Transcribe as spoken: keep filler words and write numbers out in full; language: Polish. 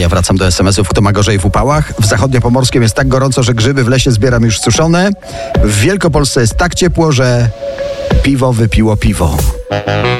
ja wracam do es em esów. Kto ma gorzej w upałach? W Zachodniopomorskiem jest tak gorąco, że grzyby w lesie zbieram już suszone. W Wielkopolsce jest tak ciepło, że piwo wypiło piwo.